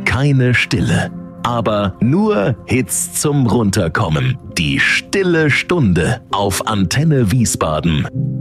keine Stille. Aber nur Hits zum Runterkommen. Die Stille Stunde auf Antenne Wiesbaden.